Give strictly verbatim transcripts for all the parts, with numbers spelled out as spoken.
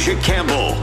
Elijah Campbell.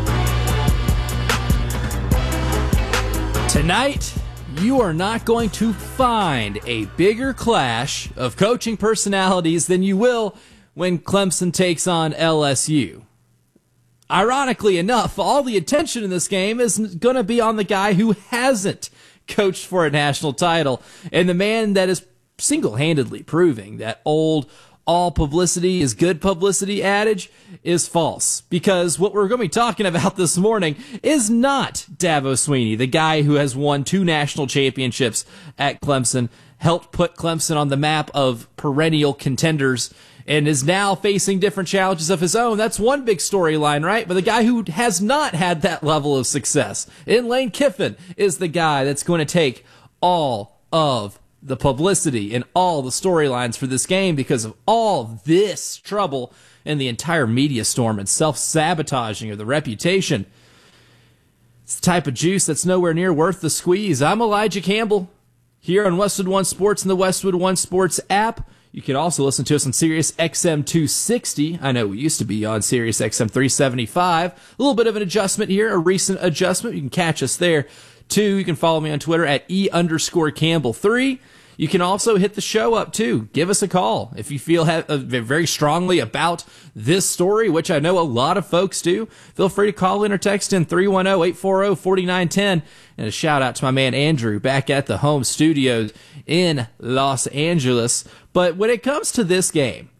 Tonight, you are not going to find a bigger clash of coaching personalities than you will when Clemson takes on L S U. Ironically enough, all the attention in this game is going to be on the guy who hasn't coached for a national title and the man that is single-handedly proving that old all publicity is good publicity adage is false. Because what we're going to be talking about this morning is not Dabo Swinney, the guy who has won two national championships at Clemson, helped put Clemson on the map of perennial contenders, and is now facing different challenges of his own. That's one big storyline, right? But the guy who has not had that level of success in Lane Kiffin is the guy that's going to take all of the publicity and all the storylines for this game because of all this trouble and the entire media storm and self-sabotaging of the reputation. It's the type of juice that's nowhere near worth the squeeze. I'm Elijah Campbell here on Westwood One Sports and the Westwood One Sports app. You can also listen to us on Sirius X M two sixty. I know we used to be on Sirius X M three seventy-five. A little bit of an adjustment here, a recent adjustment. You can catch us there, too. You can follow me on Twitter at E underscore Campbell three. You can also hit the show up, too. Give us a call if you feel ha- very strongly about this story, which I know a lot of folks do. Feel free to call in or text in three one zero, eight four zero, four nine one zero. And a shout out to my man Andrew back at the home studios in Los Angeles. But when it comes to this game,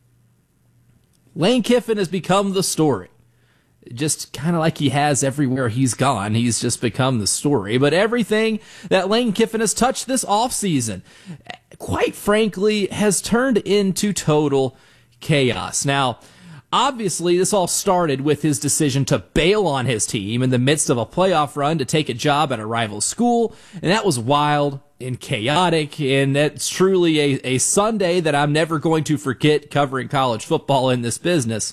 Lane Kiffin has become the story. Just kind of like he has everywhere he's gone. He's just become the story. But everything that Lane Kiffin has touched this offseason, quite frankly, has turned into total chaos. Now, obviously, this all started with his decision to bail on his team in the midst of a playoff run to take a job at a rival school. And that was wild and chaotic. And that's truly a, a Sunday that I'm never going to forget covering college football in this business.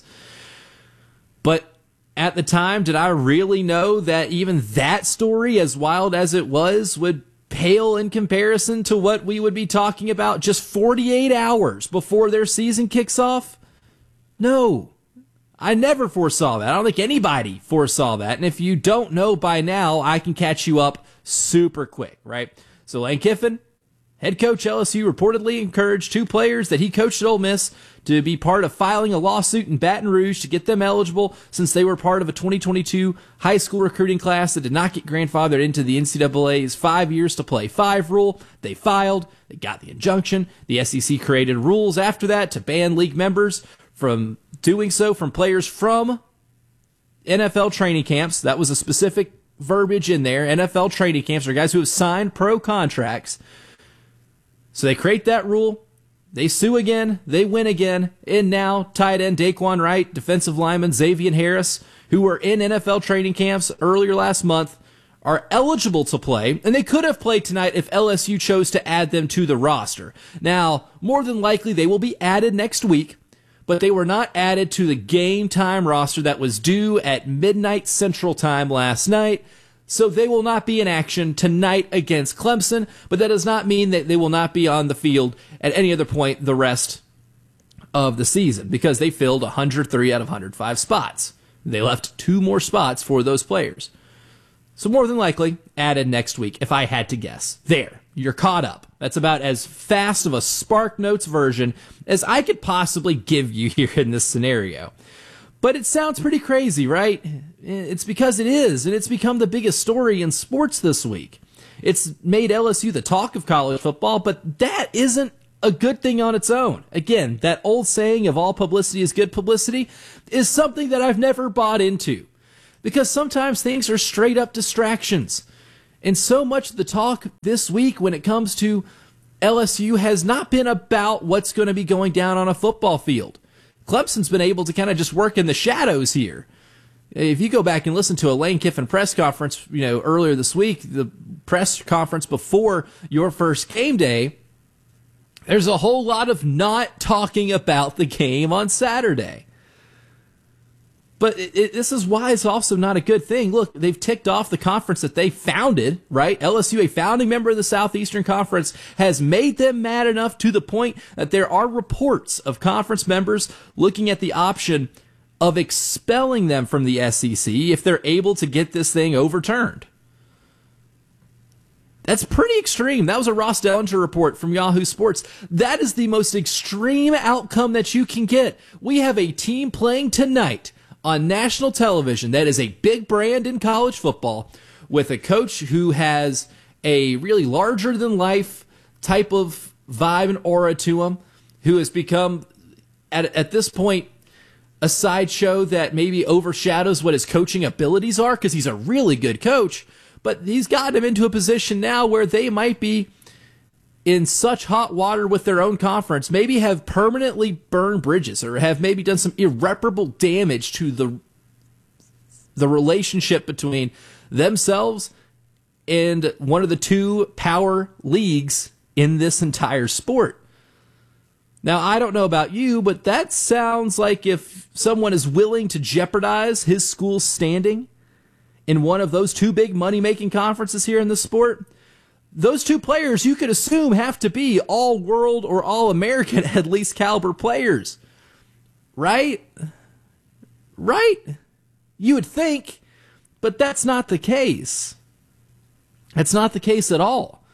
But at the time, did I really know that even that story, as wild as it was, would pale in comparison to what we would be talking about just forty-eight hours before their season kicks off? No, I never foresaw that. I don't think anybody foresaw that. And if you don't know by now, I can catch you up super quick, right? So Lane Kiffin, head coach L S U, reportedly encouraged two players that he coached at Ole Miss to be part of filing a lawsuit in Baton Rouge to get them eligible since they were part of a twenty twenty-two high school recruiting class that did not get grandfathered into the N C double A's five years to play five rule. They filed, they got the injunction. The S E C created rules after that to ban league members from doing so from players from N F L training camps. That was a specific verbiage in there. N F L training camps are guys who have signed pro contracts. So they create that rule, they sue again, they win again, and now tight end Daquan Wright, defensive lineman Xavier Harris, who were in N F L training camps earlier last month, are eligible to play, and they could have played tonight if L S U chose to add them to the roster. Now, more than likely they will be added next week, but they were not added to the game time roster that was due at midnight Central Time last night. So they will not be in action tonight against Clemson, but that does not mean that they will not be on the field at any other point the rest of the season because they filled one hundred three out of one hundred five spots. They left two more spots for those players. So more than likely, added next week, if I had to guess. There, you're caught up. That's about as fast of a Spark Notes version as I could possibly give you here in this scenario. But it sounds pretty crazy, right? It's because it is, and it's become the biggest story in sports this week. It's made L S U the talk of college football, but that isn't a good thing on its own. Again, that old saying of all publicity is good publicity is something that I've never bought into. Because sometimes things are straight up distractions. And so much of the talk this week when it comes to L S U has not been about what's going to be going down on a football field. Clemson's been able to kind of just work in the shadows here. If you go back and listen to a Lane Kiffin press conference, you know, earlier this week, the press conference before your first game day, there's a whole lot of not talking about the game on Saturday. But it, it, this is why it's also not a good thing. Look, they've ticked off the conference that they founded, right? L S U, a founding member of the Southeastern Conference, has made them mad enough to the point that there are reports of conference members looking at the option of expelling them from the S E C if they're able to get this thing overturned. That's pretty extreme. That was a Ross Dellinger report from Yahoo Sports. That is the most extreme outcome that you can get. We have a team playing tonight on national television that is a big brand in college football with a coach who has a really larger-than-life type of vibe and aura to him, who has become, at, at this point, a sideshow that maybe overshadows what his coaching abilities are because he's a really good coach. But he's gotten them into a position now where they might be in such hot water with their own conference, maybe have permanently burned bridges or have maybe done some irreparable damage to the the relationship between themselves and one of the two power leagues in this entire sport. Now, I don't know about you, but that sounds like if someone is willing to jeopardize his school's standing in one of those two big money-making conferences here in the sport, those two players you could assume have to be all-world or all-American at least caliber players. Right? Right? You would think, but that's not the case. That's not the case at all.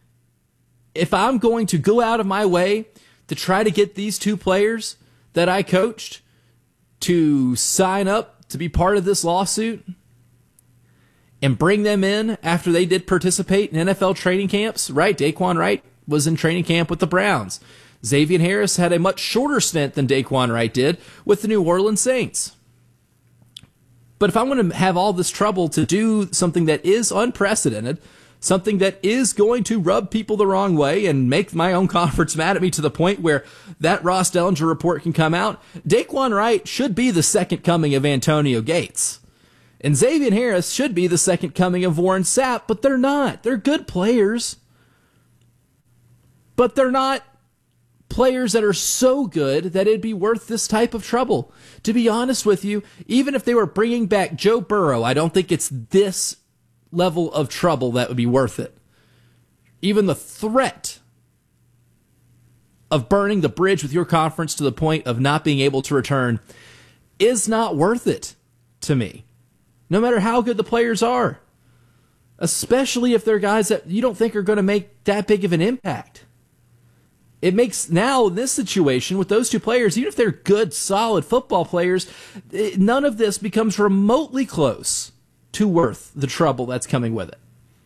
If I'm going to go out of my way to try to get these two players that I coached to sign up to be part of this lawsuit and bring them in after they did participate in N F L training camps, right? Daquan Wright was in training camp with the Browns. Xavier Harris had a much shorter stint than Daquan Wright did with the New Orleans Saints. But if I'm going to have all this trouble to do something that is unprecedented, something that is going to rub people the wrong way and make my own conference mad at me to the point where that Ross Dellinger report can come out, Daquan Wright should be the second coming of Antonio Gates. And Xavier Harris should be the second coming of Warren Sapp, but they're not. They're good players. But they're not players that are so good that it'd be worth this type of trouble. To be honest with you, even if they were bringing back Joe Burrow, I don't think it's this level of trouble that would be worth it. Even the threat of burning the bridge with your conference to the point of not being able to return is not worth it to me. No matter how good the players are. Especially if they're guys that you don't think are going to make that big of an impact. It makes now this situation with those two players, even if they're good, solid football players, none of this becomes remotely close to worth the trouble that's coming with it.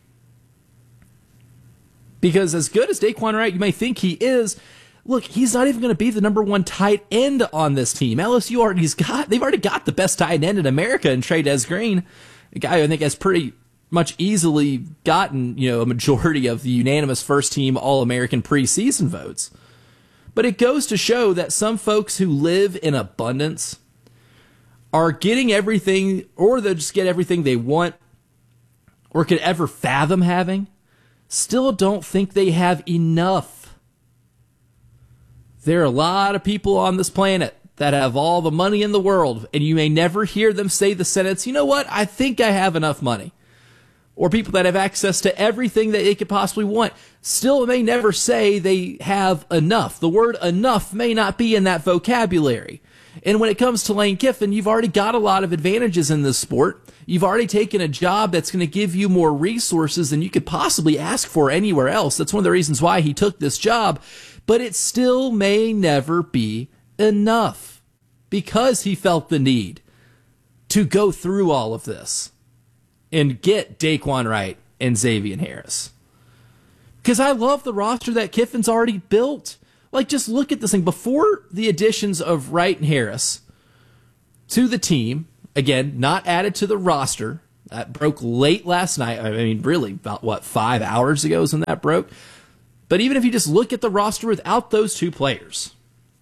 Because as good as Daquan Wright you may think he is, look, he's not even going to be the number one tight end on this team. L S U already's got, they've already got the best tight end in America in Trey Green, a guy who I think has pretty much easily gotten, you know, a majority of the unanimous first team All-American preseason votes. But it goes to show that some folks who live in abundance are getting everything, or they just get everything they want or could ever fathom having, still don't think they have enough. There are a lot of people on this planet that have all the money in the world, and you may never hear them say the sentence, you know what, I think I have enough money. Or people that have access to everything that they could possibly want, still may never say they have enough. The word enough may not be in that vocabulary. And when it comes to Lane Kiffin, you've already got a lot of advantages in this sport. You've already taken a job that's going to give you more resources than you could possibly ask for anywhere else. That's one of the reasons why he took this job. But it still may never be enough because he felt the need to go through all of this and get Daquan Wright and Xavier Harris. Because I love the roster that Kiffin's already built. Like, just look at this thing. Before the additions of Wright and Harris to the team, again, not added to the roster, that broke late last night. I mean, really, about, what, five hours ago is when that broke? But even if you just look at the roster without those two players,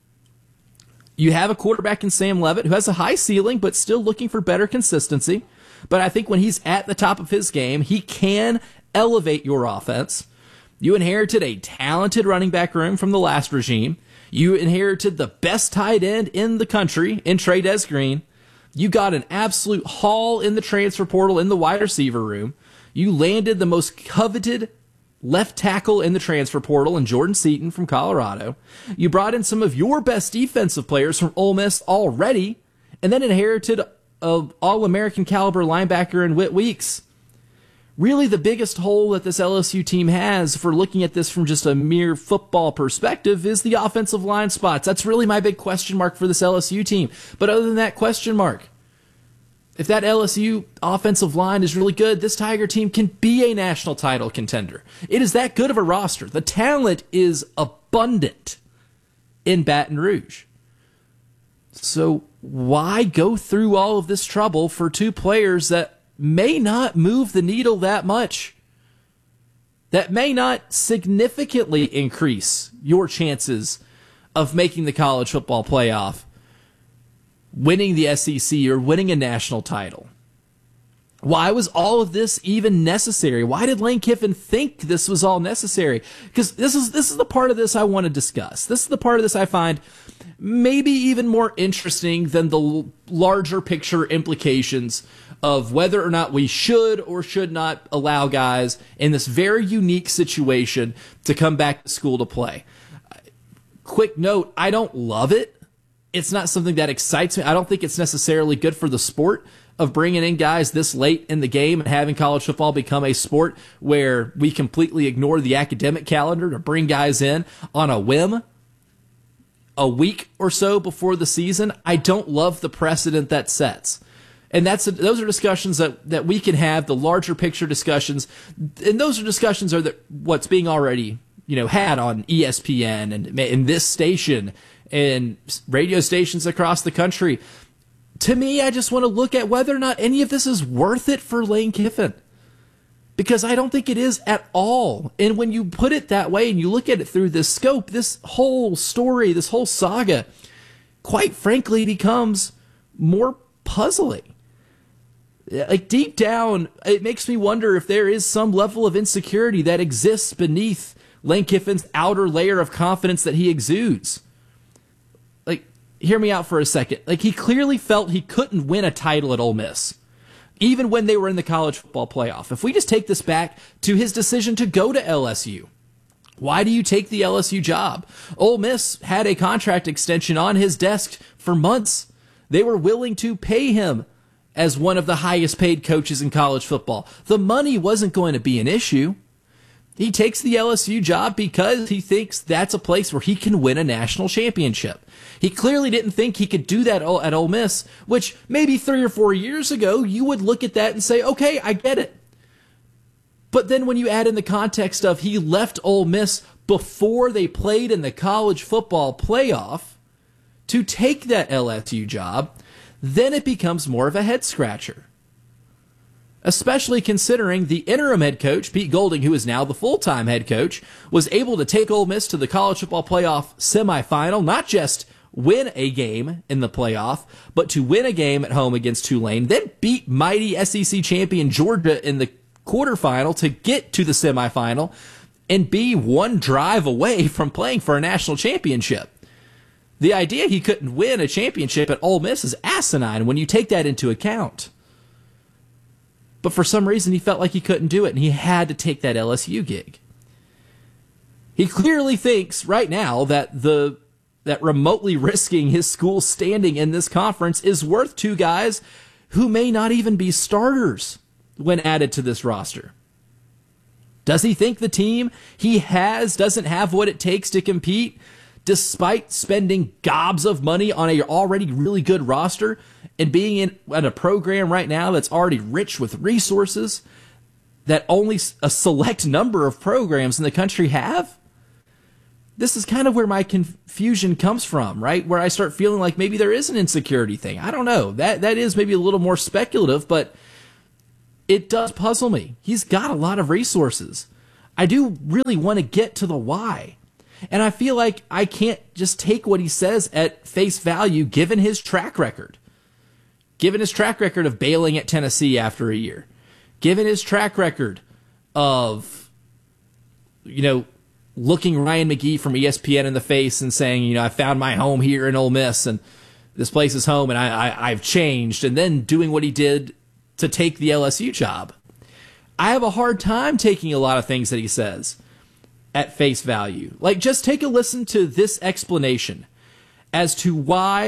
you have a quarterback in Sam Levitt who has a high ceiling, but still looking for better consistency. But I think when he's at the top of his game, he can elevate your offense. You inherited a talented running back room from the last regime. You inherited the best tight end in the country in Trey Green. You got an absolute haul in the transfer portal in the wide receiver room. You landed the most coveted left tackle in the transfer portal in Jordan Seaton from Colorado. You brought in some of your best defensive players from Ole Miss already, and then inherited an All-American caliber linebacker in Whit Weeks. Really, the biggest hole that this L S U team has, for looking at this from just a mere football perspective, is the offensive line spots. That's really my big question mark for this L S U team. But other than that question mark, if that L S U offensive line is really good, this Tiger team can be a national title contender. It is that good of a roster. The talent is abundant in Baton Rouge. So why go through all of this trouble for two players that may not move the needle that much, that may not significantly increase your chances of making the college football playoff, winning the S E C, or winning a national title? Why was all of this even necessary? Why did Lane Kiffin think this was all necessary? Because this is this is the part of this I want to discuss. This is the part of this I find maybe even more interesting than the l- larger picture implications of whether or not we should or should not allow guys in this very unique situation to come back to school to play. Quick note, I don't love it. It's not something that excites me. I don't think it's necessarily good for the sport of bringing in guys this late in the game and having college football become a sport where we completely ignore the academic calendar to bring guys in on a whim a week or so before the season. I don't love the precedent that sets. And that's those are discussions that, that we can have, the larger picture discussions. And those are discussions are that what's being already, you know, had on E S P N and in this station and radio stations across the country. To me, I just want to look at whether or not any of this is worth it for Lane Kiffin. Because I don't think it is at all. And when you put it that way and you look at it through this scope, this whole story, this whole saga, quite frankly, becomes more puzzling. Like, deep down, it makes me wonder if there is some level of insecurity that exists beneath Lane Kiffin's outer layer of confidence that he exudes. Like, hear me out for a second. Like, he clearly felt he couldn't win a title at Ole Miss, even when they were in the college football playoff. If we just take this back to his decision to go to L S U, why do you take the L S U job? Ole Miss had a contract extension on his desk for months. They were willing to pay him as one of the highest paid coaches in college football. The money wasn't going to be an issue. He takes the L S U job because he thinks that's a place where he can win a national championship. He clearly didn't think he could do that at Ole Miss, which maybe three or four years ago, you would look at that and say, okay, I get it. But then when you add in the context of he left Ole Miss before they played in the college football playoff to take that L S U job, then it becomes more of a head scratcher. Especially considering the interim head coach, Pete Golding, who is now the full-time head coach, was able to take Ole Miss to the college football playoff semifinal, not just win a game in the playoff, but to win a game at home against Tulane, then beat mighty S E C champion Georgia in the quarterfinal to get to the semifinal and be one drive away from playing for a national championship. The idea he couldn't win a championship at Ole Miss is asinine when you take that into account. But for some reason, he felt like he couldn't do it, and he had to take that L S U gig. He clearly thinks right now that the that remotely risking his school standing in this conference is worth two guys who may not even be starters when added to this roster. Does he think the team he has doesn't have what it takes to compete, despite spending gobs of money on a already really good roster and being in, in a program right now that's already rich with resources that only a select number of programs in the country have? This is kind of where my confusion comes from, right? Where I start feeling like maybe there is an insecurity thing. I don't know. That that is maybe a little more speculative, but it does puzzle me. He's got a lot of resources. I do really want to get to the why. And I feel like I can't just take what he says at face value given his track record. Given his track record of bailing at Tennessee after a year. Given his track record of, you know, looking Ryan McGee from E S P N in the face and saying, you know, I found my home here in Ole Miss and this place is home and I, I, I've changed, and then doing what he did to take the L S U job. I have a hard time taking a lot of things that he says at face value. Like, just take a listen to this explanation as to why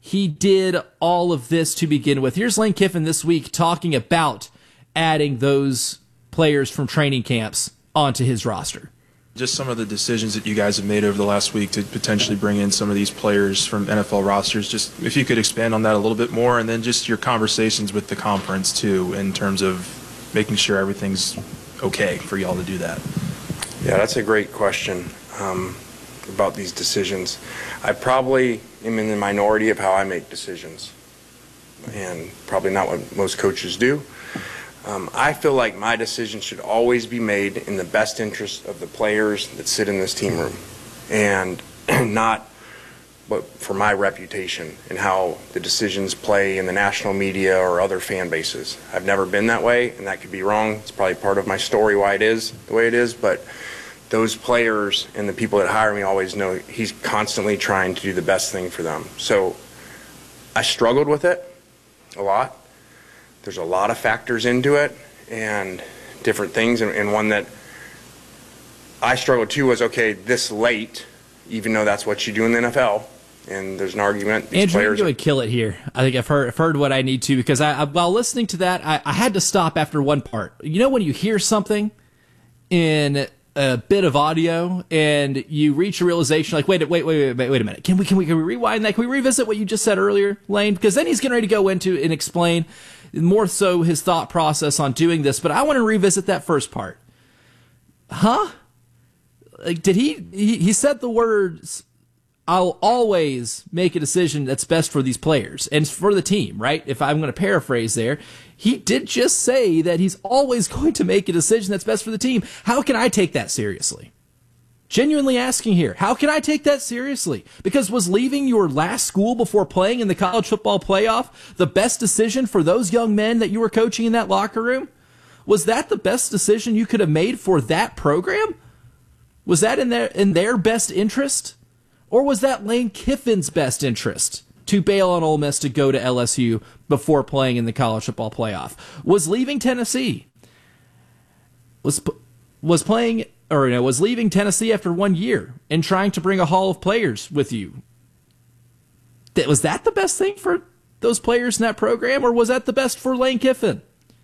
he did all of this to begin with. Here's Lane Kiffin this week talking about adding those players from training camps onto his roster. Just some of the decisions that you guys have made over the last week to potentially bring in some of these players from N F L rosters. Just if you could expand on that a little bit more, and then just your conversations with the conference too, in terms of making sure everything's okay for y'all to do that. Yeah, that's a great question um, about these decisions. I probably am in the minority of how I make decisions, and probably not what most coaches do. Um, I feel like my decision should always be made in the best interest of the players that sit in this team room, and not but for my reputation and how the decisions play in the national media or other fan bases. I've never been that way, and that could be wrong. It's probably part of my story why it is the way it is, but those players and the people that hire me always know he's constantly trying to do the best thing for them. So I struggled with it a lot. There's a lot of factors into it and different things, and, and one that I struggled too was, okay, this late, even though that's what you do in the N F L, and there's an argument. These Andrew, players you're going to kill it here. I think I've heard, I've heard what I need to, because I, I, while listening to that, I, I had to stop after one part. You know when you hear something in a bit of audio and you reach a realization like, wait, wait, wait, wait, wait a minute. Can we, can we, can we rewind that? Can we revisit what you just said earlier, Lane? Because then he's getting ready to go into and explain more so his thought process on doing this. But I want to revisit that first part. Huh? Like, did he, he, he said the words, I'll always make a decision that's best for these players and for the team, right? If I'm going to paraphrase there, he did just say that he's always going to make a decision that's best for the team. How can I take that seriously? Genuinely asking here, how can I take that seriously? Because was leaving your last school before playing in the college football playoff the best decision for those young men that you were coaching in that locker room? Was that the best decision you could have made for that program? Was that in their, in their best interest? Or was that Lane Kiffin's best interest to bail on Ole Miss to go to L S U before playing in the college football playoff? Was leaving Tennessee, was was playing, or you know, was leaving Tennessee after one year and trying to bring a haul of players with you? That was that the best thing for those players in that program, or was that the best for Lane Kiffin?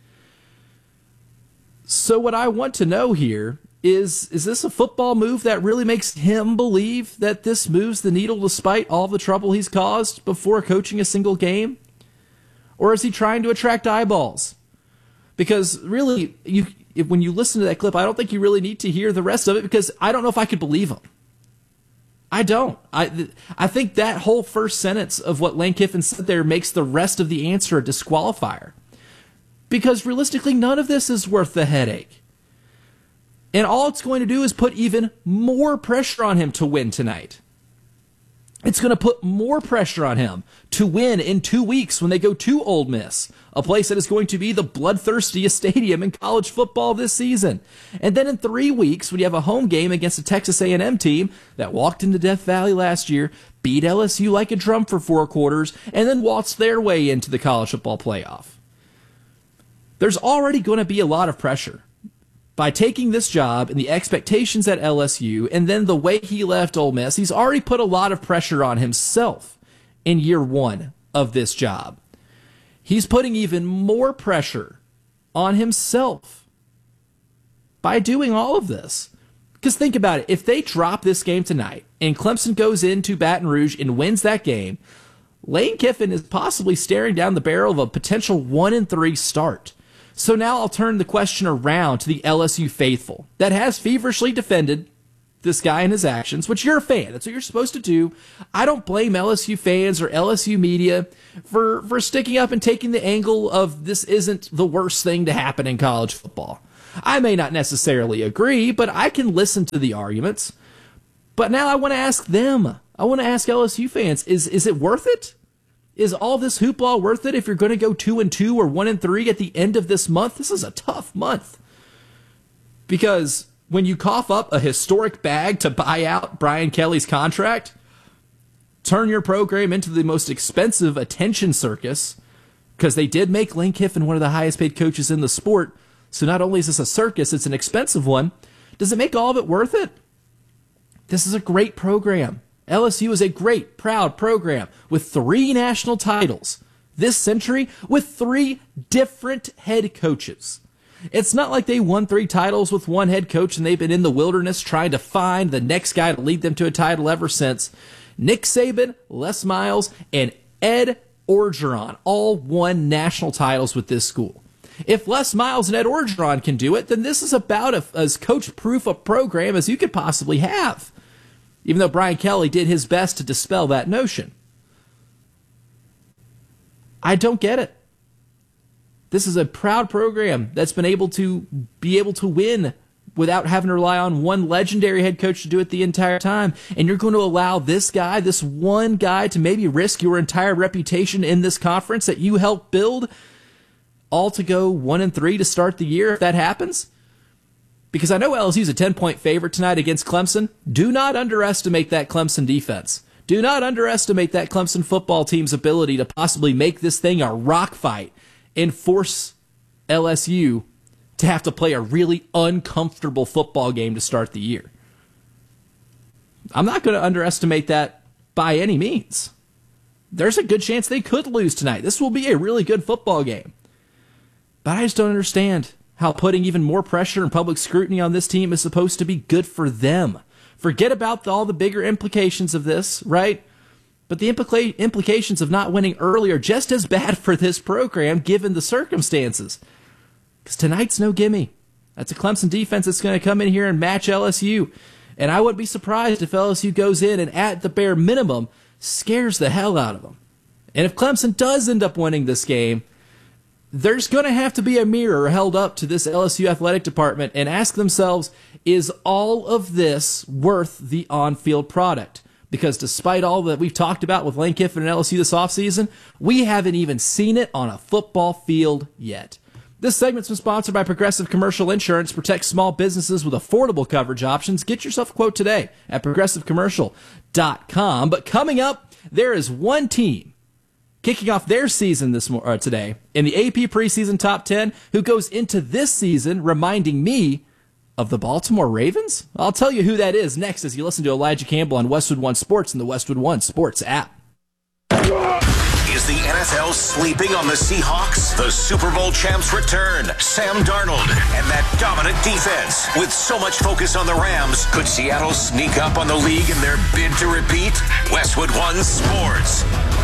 So what I want to know here is, is this a football move that really makes him believe that this moves the needle despite all the trouble he's caused before coaching a single game? Or is he trying to attract eyeballs? Because really, you, if, when you listen to that clip, I don't think you really need to hear the rest of it, because I don't know if I could believe him. I don't. I, I think that whole first sentence of what Lane Kiffin said there makes the rest of the answer a disqualifier. Because realistically, none of this is worth the headache. And all it's going to do is put even more pressure on him to win tonight. It's going to put more pressure on him to win in two weeks when they go to Ole Miss, a place that is going to be the bloodthirstiest stadium in college football this season. And then in three weeks, when you have a home game against a Texas A and M team that walked into Death Valley last year, beat L S U like a drum for four quarters, and then waltzed their way into the college football playoff. There's already going to be a lot of pressure. By taking this job and the expectations at L S U and then the way he left Ole Miss, he's already put a lot of pressure on himself in year one of this job. He's putting even more pressure on himself by doing all of this. Because think about it. If they drop this game tonight and Clemson goes into Baton Rouge and wins that game, Lane Kiffin is possibly staring down the barrel of a potential one and three start. So now I'll turn the question around to the L S U faithful that has feverishly defended this guy and his actions, which you're a fan. That's what you're supposed to do. I don't blame L S U fans or L S U media for, for sticking up and taking the angle of this isn't the worst thing to happen in college football. I may not necessarily agree, but I can listen to the arguments. But now I want to ask them. I want to ask L S U fans, is, is it worth it? Is all this hoopla worth it if you're going to go two and two or one and three at the end of this month? This is a tough month. Because when you cough up a historic bag to buy out Brian Kelly's contract, turn your program into the most expensive attention circus, because they did make Lane Kiffin one of the highest paid coaches in the sport. So not only is this a circus, it's an expensive one. Does it make all of it worth it? This is a great program. L S U is a great, proud program with three national titles this century with three different head coaches. It's not like they won three titles with one head coach and they've been in the wilderness trying to find the next guy to lead them to a title ever since. Nick Saban, Les Miles, and Ed Orgeron all won national titles with this school. If Les Miles and Ed Orgeron can do it, then this is about a, as coach-proof a program as you could possibly have, even though Brian Kelly did his best to dispel that notion. I don't get it. This is a proud program that's been able to be able to win without having to rely on one legendary head coach to do it the entire time. And you're going to allow this guy, this one guy, to maybe risk your entire reputation in this conference that you helped build, all to go one and three to start the year if that happens? Because I know L S U's a ten-point favorite tonight against Clemson. Do not underestimate that Clemson defense. Do not underestimate that Clemson football team's ability to possibly make this thing a rock fight and force L S U to have to play a really uncomfortable football game to start the year. I'm not going to underestimate that by any means. There's a good chance they could lose tonight. This will be a really good football game. But I just don't understand how putting even more pressure and public scrutiny on this team is supposed to be good for them. Forget about the, all the bigger implications of this, right? But the implica- implications of not winning early are just as bad for this program given the circumstances. Because tonight's no gimme. That's a Clemson defense that's going to come in here and match L S U. And I wouldn't be surprised if L S U goes in and at the bare minimum scares the hell out of them. And if Clemson does end up winning this game, there's going to have to be a mirror held up to this L S U athletic department and ask themselves, is all of this worth the on-field product? Because despite all that we've talked about with Lane Kiffin and L S U this offseason, we haven't even seen it on a football field yet. This segment's been sponsored by Progressive Commercial Insurance. Protect small businesses with affordable coverage options. Get yourself a quote today at progressive commercial dot com. But coming up, there is one team kicking off their season this mo- uh, today in the A P preseason top ten who goes into this season reminding me of the Baltimore Ravens. I'll tell you who that is next as you listen to Elijah Campbell on Westwood One Sports and the Westwood One Sports app. Is the N F L sleeping on the Seahawks? The Super Bowl champs return. Sam Darnold and that dominant defense. With so much focus on the Rams, could Seattle sneak up on the league in their bid to repeat? Westwood One Sports.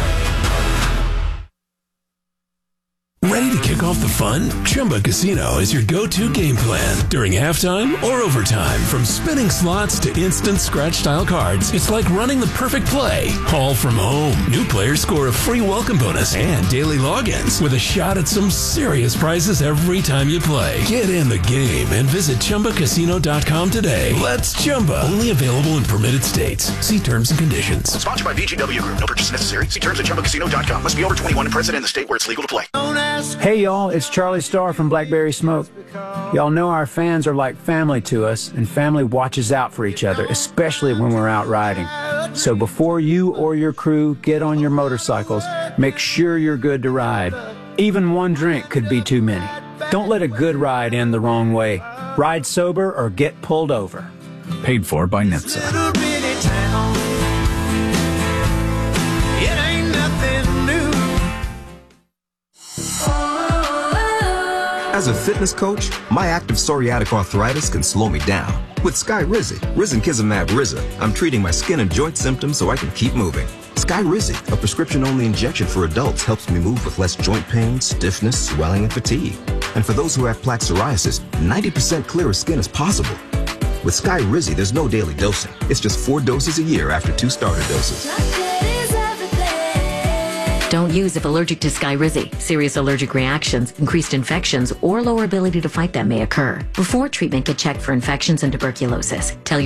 Ready to kick off the fun? Chumba Casino is your go-to game plan during halftime or overtime. From spinning slots to instant scratch-style cards, it's like running the perfect play, all from home. New players score a free welcome bonus and daily logins with a shot at some serious prizes every time you play. Get in the game and visit Chumba Casino dot com today. Let's Chumba. Only available in permitted states. See terms and conditions. Sponsored by V G W Group. No purchase necessary. See terms at Chumba Casino dot com. Must be over twenty-one and present in the state where it's legal to play. Hey y'all, it's Charlie Starr from Blackberry Smoke. Y'all know our fans are like family to us, and family watches out for each other, especially when we're out riding. So before you or your crew get on your motorcycles, make sure you're good to ride. Even one drink could be too many. Don't let a good ride end the wrong way. Ride sober or get pulled over. Paid for by N H T S A. As a fitness coach, my active psoriatic arthritis can slow me down. With Skyrizi, Risankizumab Riza, I'm treating my skin and joint symptoms so I can keep moving. Skyrizi, a prescription-only injection for adults, helps me move with less joint pain, stiffness, swelling, and fatigue. And for those who have plaque psoriasis, ninety percent clearer skin is possible. With Skyrizi, there's no daily dosing. It's just four doses a year after two starter doses. Don't use if allergic to Skyrizi. Serious allergic reactions, increased infections, or lower ability to fight them may occur. Before treatment, get checked for infections and tuberculosis. Tell your